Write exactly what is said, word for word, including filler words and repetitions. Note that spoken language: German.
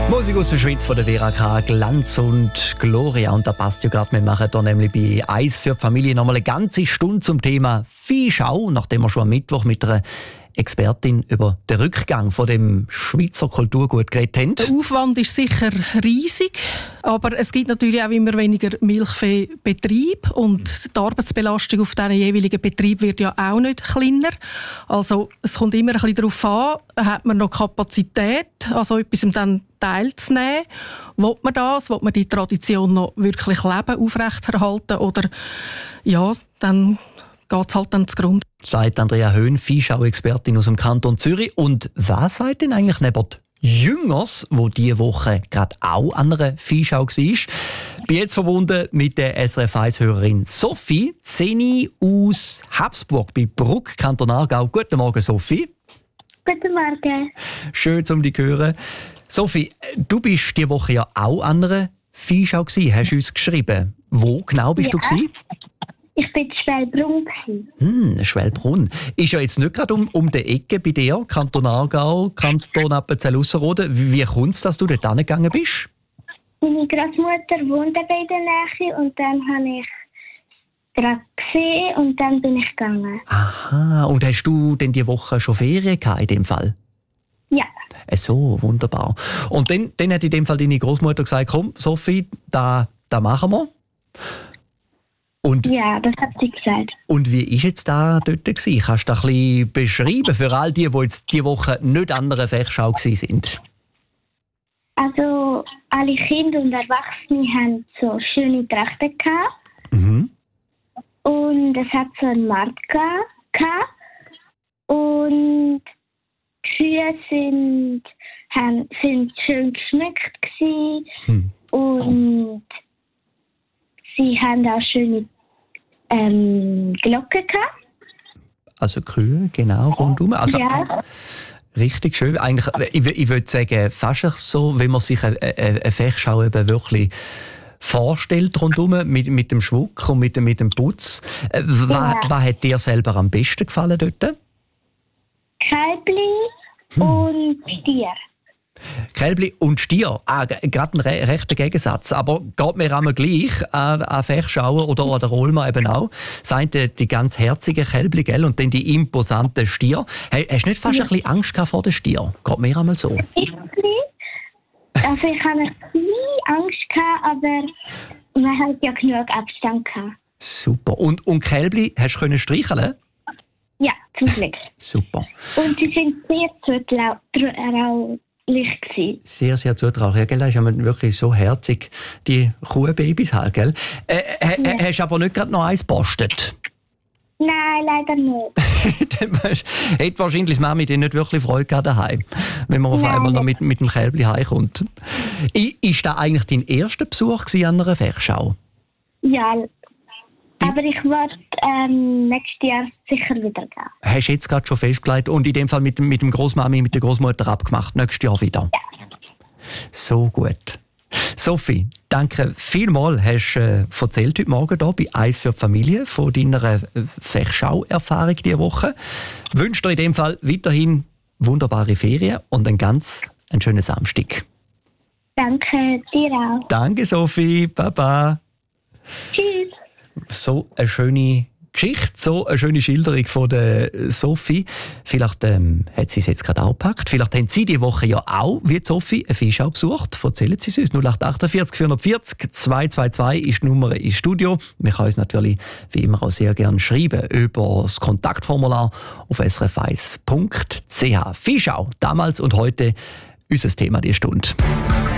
Musik aus der Schweiz von der Vera K. Glanz und Gloria. Und da passt ja gerade, wir machen da nämlich bei «Eis für die Familie» nochmal eine ganze Stunde zum Thema Viehschau, nachdem wir schon am Mittwoch mit einer Expertin über den Rückgang von dem Schweizer Kulturgut geredet haben. Der Aufwand ist sicher riesig, aber es gibt natürlich auch immer weniger Milchviehbetrieb und die Arbeitsbelastung auf diesen jeweiligen Betrieb wird ja auch nicht kleiner. Also es kommt immer ein bisschen darauf an, hat man noch Kapazität, also etwas dann teilzunehmen. Will man das? Will man die Tradition noch wirklich leben, aufrechterhalten oder ja, dann geht es halt dann zugrunde. Sagt Andrea Höhn, Viehschau-Expertin aus dem Kanton Zürich. Und was sagt denn eigentlich neben Jüngers, wo diese Woche gerade auch an einer Viehschau war? Ich bin jetzt verbunden mit der S R F eins-Hörerin Sophie Zeni aus Habsburg bei Bruck, Kanton Aargau. Guten Morgen, Sophie. Guten Morgen. Schön, um dich zu hören. Sophie, du bist diese Woche ja auch an einer Viehschau gewesen, hast du uns geschrieben. Wo genau bist ja. du gewesen? Ich bin in Schwelbrunn. Hm, Schwelbrunn. Ist ja jetzt nicht gerade um, um die Ecke bei dir, Kanton Aargau, Kanton Appenzell-Ausserrhoden. Wie kommt es, dass du dort hingegangen bist? Meine Großmutter wohnt bei der Nähe und dann habe ich gerade gesehen und dann bin ich gegangen. Aha, und hast du denn die Woche schon Ferien gehabt in dem Fall? Ja. So, wunderbar. Und dann, dann hat in dem Fall deine Großmutter gesagt, komm Sophie, da, da machen wir. Und, ja, das hat sie gesagt. Und wie war jetzt da dort gewesen? Kannst du das ein bisschen beschreiben für all die, die jetzt diese Woche nicht an einer Fechschau waren? Also, alle Kinder und Erwachsene haben so schöne Trachten gehabt. Mhm. Und es hat so einen Markt gehabt. Und die Kühe sind, haben, sind schön geschmückt gewesen. Hm. Und sie haben auch schöne ähm, Glocken gehabt. Also Kühe, genau, rundum. Also, ja. Richtig schön. Eigentlich, ich, ich würde sagen, fast so, wenn man sich eine, eine, eine Fechschau eben wirklich vorstellt rundum, mit, mit dem Schmuck und mit, mit dem Putz. Äh, was, Ja. was hat dir selber am besten gefallen dort? Kälbli Hm. und Stier. Kälbli und Stier, ah, gerade ein re rechter Gegensatz. Aber geht mir einmal gleich an, an Fechschauen oder an der Rolma eben auch. Seien die, die ganz herzigen Kälbli, gell? Und dann die imposanten Stier. Hey, hast du nicht fast Ja. ein bisschen Angst gehabt vor den Stier? Geht mir einmal so. Ich Also ich hatte ein bisschen Angst gehabt, aber man hat ja genug Abstand gehabt. Super. Und, und Kälbli, hast du können streicheln? Ja, zum Glück. Super. Und sie sind sehr zutraulich gewesen. Sehr, sehr zutraulich. Ja, gell? Das ist ja wirklich so herzig, die Kuhbabys halt, gell? Äh, ha- Ja. Hast du aber nicht gerade noch eins gepostet? Nein, leider nicht. Dann hätte wahrscheinlich die Mami dann nicht wirklich Freude gehabt daheim, wenn man auf Nein. einmal noch mit, mit dem Kälbli heimkommt. I- Ist das eigentlich dein erster Besuch gewesen an einer Fechschau? Ja, aber ich werde ähm, nächstes Jahr sicher wieder gehen. Hast du jetzt gerade schon festgelegt und in dem Fall mit, dem- mit dem Großmami, mit der Großmutter abgemacht, nächstes Jahr wieder? Ja. So gut. Sophie, danke vielmals, hast du äh, erzählt heute Morgen hier bei «Eis für die Familie» von deiner äh, Fechschau-Erfahrung diese Woche. Ich wünsche dir in dem Fall weiterhin wunderbare Ferien und einen ganz einen schönen Samstag. Danke, dir auch. Danke Sophie, Baba. Tschüss. So eine schöne Geschichte, so eine schöne Schilderung von der Sophie. Vielleicht ähm, hat sie es jetzt gerade auch gepackt. Vielleicht haben Sie die Woche ja auch, wie die Sophie, eine Viehschau besucht. Erzählen Sie es uns. null acht achtundvierzig vierhundertvierzig zweihundertzweiundzwanzig ist die Nummer ins Studio. Wir können uns natürlich wie immer auch sehr gerne schreiben über das Kontaktformular auf s r f eins punkt c h. Viehschau, damals und heute, unser Thema die Stunde.